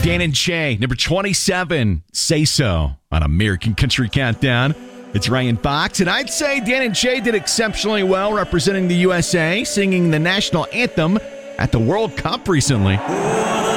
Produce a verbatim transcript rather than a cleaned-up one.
Dan and Shay, number twenty-seven, Say So on American Country Countdown. It's Ryan Fox, and I'd say Dan and Shay did exceptionally well representing the U S A, singing the national anthem at the World Cup recently.